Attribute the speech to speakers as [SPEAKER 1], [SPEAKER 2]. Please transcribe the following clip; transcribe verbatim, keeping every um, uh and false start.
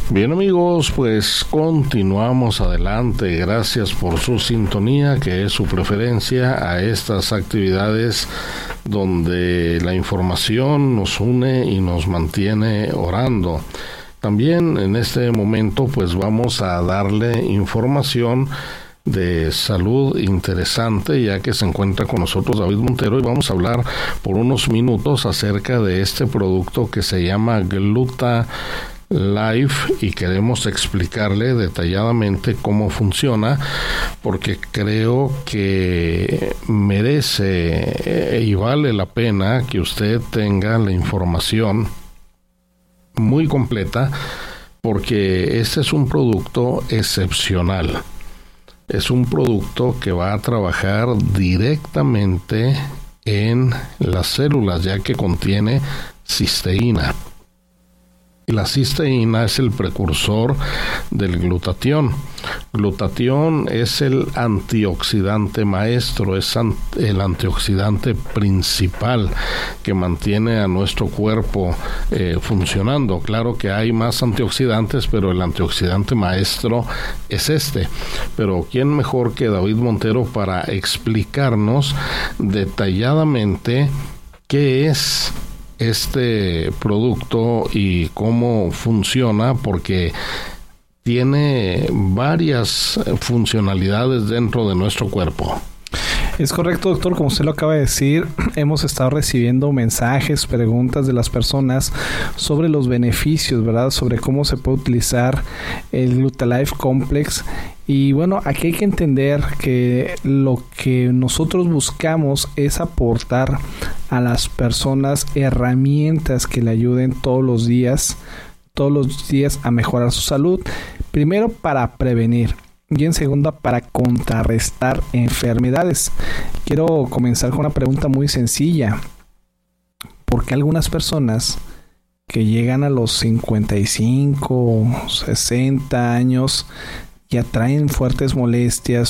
[SPEAKER 1] Bien amigos, pues continuamos adelante. Gracias por su sintonía, que es su preferencia a estas actividades donde la información nos une y nos mantiene orando. También en este momento pues vamos a darle información de salud interesante, ya que se encuentra con nosotros David Montero, y vamos a hablar por unos minutos acerca de este producto que se llama Gluta Life, y queremos explicarle detalladamente cómo funciona, porque creo que merece y vale la pena que usted tenga la información muy completa, porque este es un producto excepcional. Es un producto que va a trabajar directamente en las células, ya que contiene cisteína. La cisteína es el precursor del glutatión. Glutatión es el antioxidante maestro, es el antioxidante principal que mantiene a nuestro cuerpo eh, funcionando. Claro que hay más antioxidantes, pero el antioxidante maestro es este. Pero ¿quién mejor que David Montero para explicarnos detalladamente qué es este producto y cómo funciona? Porque tiene varias funcionalidades dentro de nuestro cuerpo.
[SPEAKER 2] Es correcto, doctor, como usted lo acaba de decir, hemos estado recibiendo mensajes, preguntas de las personas sobre los beneficios, ¿verdad? Sobre cómo se puede utilizar el Glutalife Complex. Y bueno, aquí hay que entender que lo que nosotros buscamos es aportar a las personas herramientas que le ayuden todos los días, todos los días a mejorar su salud. Primero, para prevenir, y en segunda, para contrarrestar enfermedades. Quiero comenzar con una pregunta muy sencilla. ¿Por qué algunas personas que llegan a los cincuenta y cinco, sesenta años ya traen fuertes molestias